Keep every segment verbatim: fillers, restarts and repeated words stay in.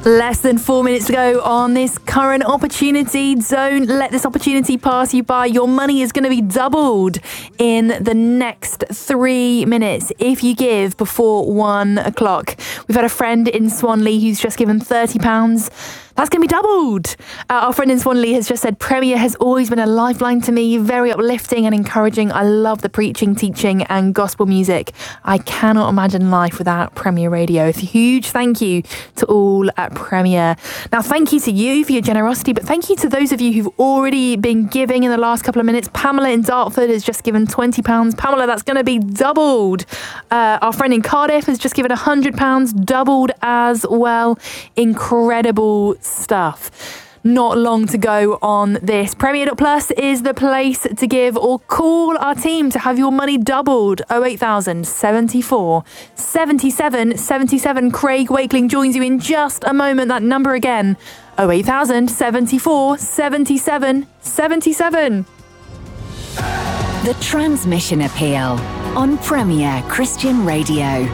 Less than four minutes to go on this current opportunity. Don't let this opportunity pass you by. Your money is going to be doubled in the next three minutes if you give before one o'clock. We've had a friend in Swanley who's just given thirty pounds. That's going to be doubled. Uh, our friend in Swanley has just said, Premier has always been a lifeline to me, very uplifting and encouraging. I love the preaching, teaching and gospel music. I cannot imagine life without Premier Radio. It's a huge thank you to all at Premier. Now, thank you to you for your generosity, but thank you to those of you who've already been giving in the last couple of minutes. Pamela in Dartford has just given twenty pounds. Pamela, that's going to be doubled. Uh, our friend in Cardiff has just given one hundred pounds, doubled as well. Incredible stuff. Not long to go on this. Premier Plus is the place to give, or call our team to have your money doubled. oh eight thousand seventy-four seventy-seven seventy-seven. Craig Wakeling joins you in just a moment. That number again, oh eight thousand seventy-four seventy-seven seventy-seven. The Transmission Appeal on Premier Christian Radio.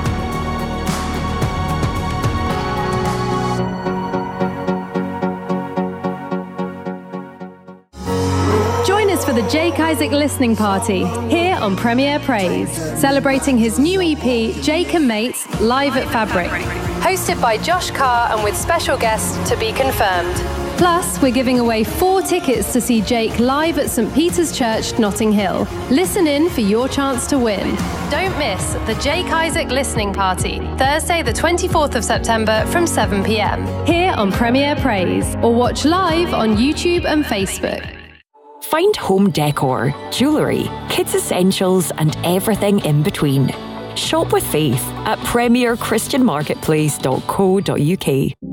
For the Jake Isaac listening party here on Premier Praise, celebrating his new E P Jake and Mates live at Fabric, hosted by Josh Carr and with special guests to be confirmed. Plus, we're giving away four tickets to see Jake live at St Peter's Church, Notting Hill. Listen in for your chance to win. Don't miss the Jake Isaac listening party, Thursday the twenty-fourth of September from seven p.m. here on Premier Praise, or watch live on YouTube and Facebook. Find home decor, jewellery, kids essentials and everything in between. Shop with faith at premier christian marketplace dot co dot uk.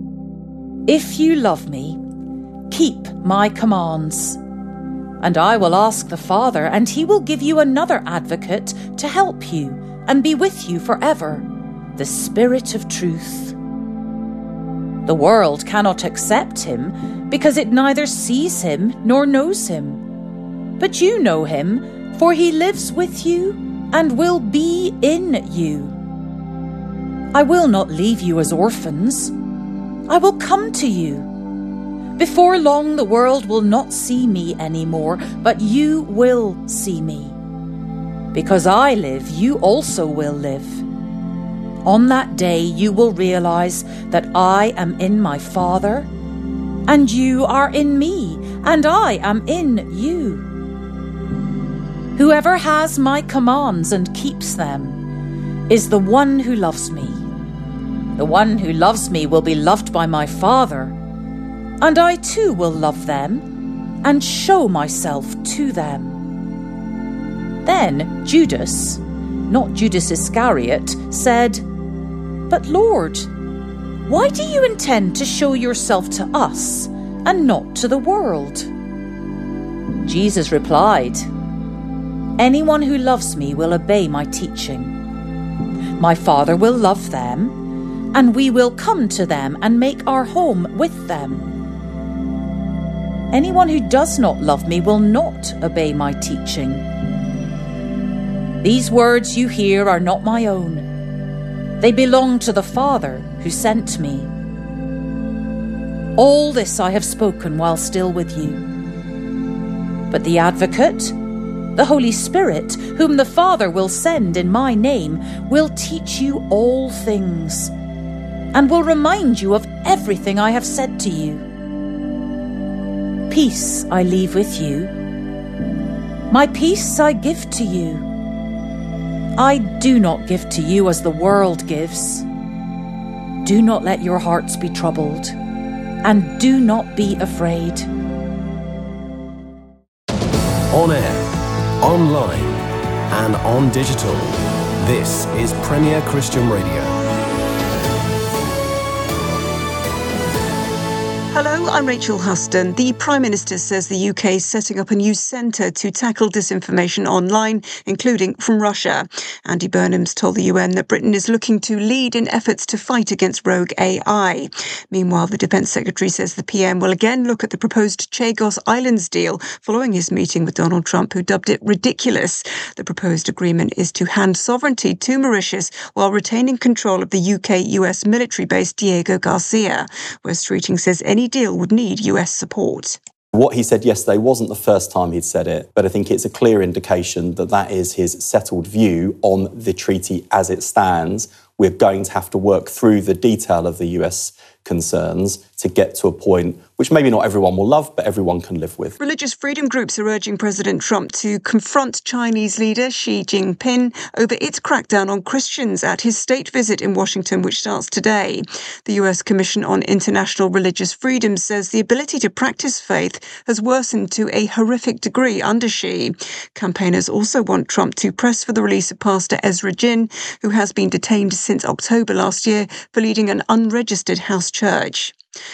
If you love me, keep my commands. And I will ask the Father, and he will give you another advocate to help you and be with you forever, the Spirit of truth. The world cannot accept him because it neither sees him nor knows him. But you know him, for he lives with you and will be in you. I will not leave you as orphans. I will come to you. Before long the world will not see me anymore, but you will see me. Because I live, you also will live. On that day you will realize that I am in my Father, and you are in me, and I am in you. Whoever has my commands and keeps them is the one who loves me. The one who loves me will be loved by my Father, and I too will love them and show myself to them. Then Judas, not Judas Iscariot, said, But Lord, why do you intend to show yourself to us and not to the world? Jesus replied, Anyone who loves me will obey my teaching. My Father will love them, and we will come to them and make our home with them. Anyone who does not love me will not obey my teaching. These words you hear are not my own. They belong to the Father who sent me. All this I have spoken while still with you. But the Advocate, the Holy Spirit, whom the Father will send in my name, will teach you all things, and will remind you of everything I have said to you. Peace I leave with you. My peace I give to you. I do not give to you as the world gives. Do not let your hearts be troubled, and do not be afraid. On air, online and on digital, this is Premier Christian Radio. Hello, I'm Rachel Huston. The Prime Minister says the U K is setting up a new centre to tackle disinformation online, including from Russia. Andy Burnham's told the U N that Britain is looking to lead in efforts to fight against rogue A I. Meanwhile, the Defence Secretary says the P M will again look at the proposed Chagos Islands deal following his meeting with Donald Trump, who dubbed it ridiculous. The proposed agreement is to hand sovereignty to Mauritius while retaining control of the U K U S military base Diego Garcia. West Streeting says any deal would need U S support. What he said yesterday wasn't the first time he'd said it, but I think it's a clear indication that that is his settled view on the treaty as it stands. We're going to have to work through the detail of the U S concerns to get to a point which maybe not everyone will love, but everyone can live with. Religious freedom groups are urging President Trump to confront Chinese leader Xi Jinping over its crackdown on Christians at his state visit in Washington, which starts today. The U S Commission on International Religious Freedom says the ability to practice faith has worsened to a horrific degree under Xi. Campaigners also want Trump to press for the release of Pastor Ezra Jin, who has been detained since October last year for leading an unregistered house church.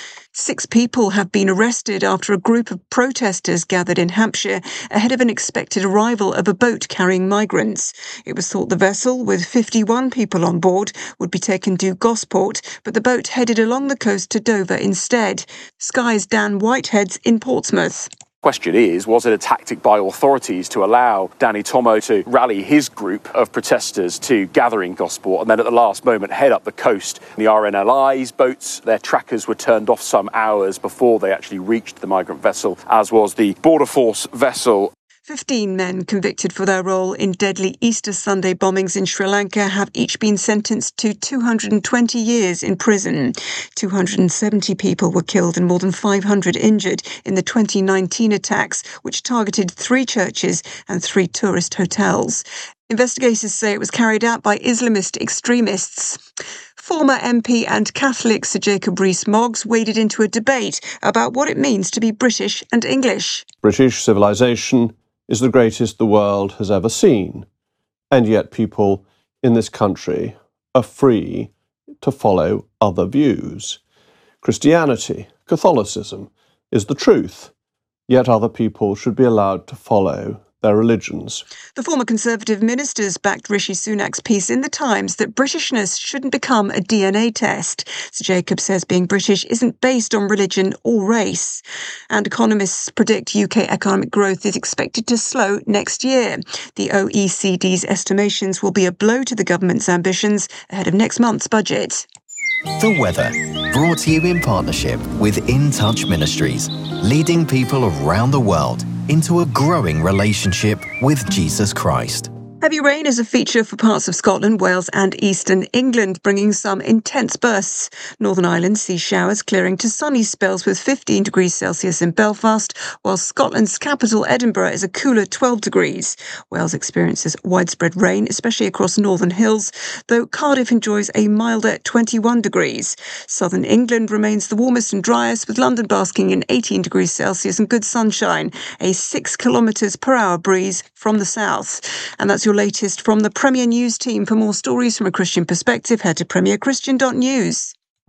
Six people have been arrested after a group of protesters gathered in Hampshire ahead of an expected arrival of a boat carrying migrants. It was thought the vessel, with fifty-one people on board, would be taken to Gosport, but the boat headed along the coast to Dover instead. Sky's Dan Whitehead's in Portsmouth. Question is, was it a tactic by authorities to allow Danny Tomo to rally his group of protesters to gather in Gosport and then at the last moment head up the coast? The R N L I's boats, their trackers were turned off some hours before they actually reached the migrant vessel, as was the Border Force vessel. Fifteen men convicted for their role in deadly Easter Sunday bombings in Sri Lanka have each been sentenced to two hundred twenty years in prison. two hundred seventy people were killed and more than five hundred injured in the twenty nineteen attacks, which targeted three churches and three tourist hotels. Investigators say it was carried out by Islamist extremists. Former M P and Catholic Sir Jacob Rees-Mogg waded into a debate about what it means to be British and English. British civilization is the greatest the world has ever seen, and yet people in this country are free to follow other views. Christianity, Catholicism, is the truth, yet other people should be allowed to follow their religions. The former Conservative ministers backed Rishi Sunak's piece in The Times that Britishness shouldn't become a D N A test. Sir Jacob says being British isn't based on religion or race. And economists predict U K economic growth is expected to slow next year. The O E C D's estimations will be a blow to the government's ambitions ahead of next month's budget. The weather, brought to you in partnership with In Touch Ministries, leading people around the world into a growing relationship with Jesus Christ. Heavy rain is a feature for parts of Scotland, Wales and eastern England, bringing some intense bursts. Northern Ireland sees showers clearing to sunny spells with fifteen degrees Celsius in Belfast, while Scotland's capital, Edinburgh, is a cooler twelve degrees. Wales experiences widespread rain, especially across northern hills, though Cardiff enjoys a milder twenty-one degrees. Southern England remains the warmest and driest, with London basking in eighteen degrees Celsius and good sunshine, a six kilometres per hour breeze from the south. And that's your latest from the Premier News team. For more stories from a Christian perspective, head to premier christian dot news.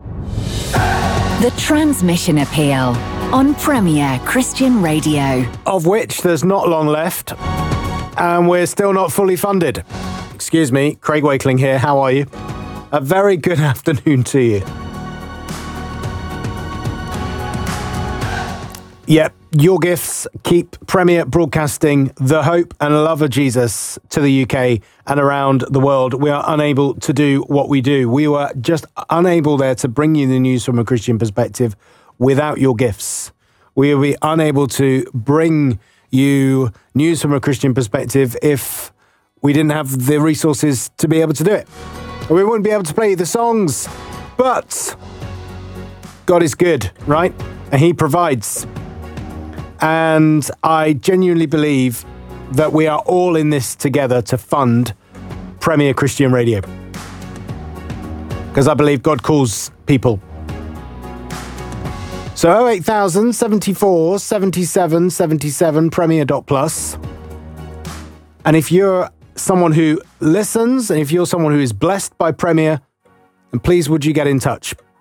The Transmission Appeal on Premier Christian Radio. Of which there's not long left, and we're still not fully funded. Excuse me, Craig Wakeling here, how are you? A very good afternoon to you. Yep, your gifts keep Premier Broadcasting the hope and love of Jesus to the U K and around the world. We are unable to do what we do. We were just unable there to bring you the news from a Christian perspective without your gifts. We will be unable to bring you news from a Christian perspective if we didn't have the resources to be able to do it. We wouldn't be able to play the songs. But God is good, right? And he provides. And I genuinely believe that we are all in this together to fund Premier Christian Radio. Because I believe God calls people. So oh eight thousand, seventy-four, seventy-seven, seventy-seven, premier dot plus. And if you're someone who listens, and if you're someone who is blessed by Premier, then please would you get in touch.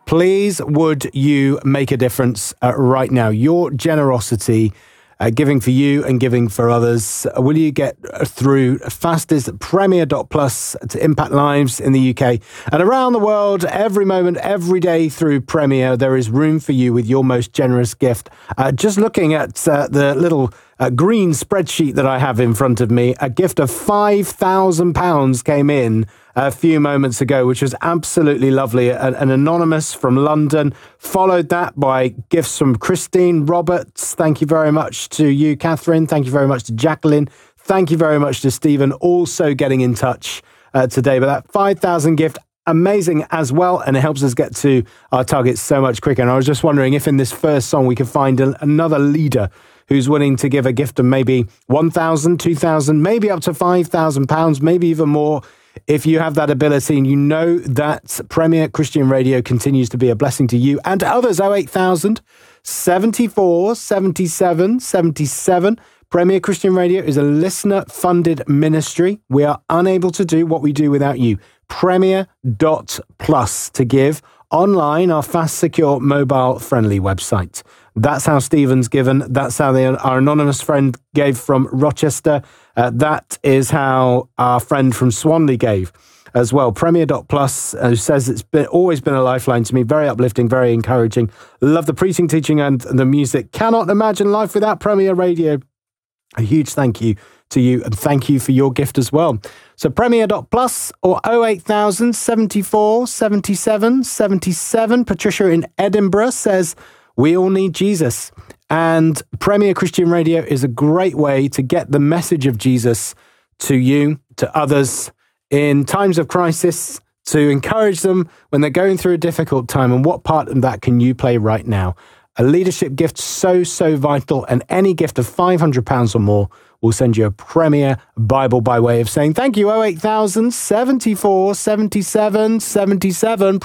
please would you make a difference uh, right now? Your generosity, uh, giving for you and giving for others, uh, will you get through fastest premier dot plus to impact lives in the U K and around the world every moment, every day through Premier. There is room for you with your most generous gift. Uh, just looking at uh, the little uh, green spreadsheet that I have in front of me, a gift of five thousand pounds came in a few moments ago, which was absolutely lovely. An, an anonymous from London, followed that by gifts from Christine Roberts. Thank you very much to you, Catherine. Thank you very much to Jacqueline. Thank you very much to Stephen, also getting in touch uh, today. But that five thousand gift, amazing as well, and it helps us get to our targets so much quicker. And I was just wondering if in this first song we could find a, another leader who's willing to give a gift of maybe one thousand, two thousand, maybe up to five thousand pounds, maybe even more. If you have that ability and you know that Premier Christian Radio continues to be a blessing to you and to others, oh eight thousand, seventy-four, seventy-seven, seventy-seven. Premier Christian Radio is a listener-funded ministry. We are unable to do what we do without you. premier dot plus to give online, our fast, secure, mobile-friendly website. That's how Stephen's given. That's how they, our anonymous friend gave from Rochester. Uh, that is how our friend from Swanley gave as well. premier dot plus, uh, who says it's been, always been a lifeline to me. Very uplifting, very encouraging. Love the preaching, teaching and the music. Cannot imagine life without Premier Radio. A huge thank you to you, and thank you for your gift as well. So premier dot plus or oh eight thousand, seventy-four, seventy-seven, seventy-seven. Patricia in Edinburgh says, we all need Jesus. And Premier Christian Radio is a great way to get the message of Jesus to you, to others in times of crisis, to encourage them when they're going through a difficult time. And what part of that can you play right now? A leadership gift so, so vital. And any gift of five hundred pounds or more will send you a Premier Bible by way of saying thank you. oh eight thousand, seventy-four, seventy-seven, seventy-seven.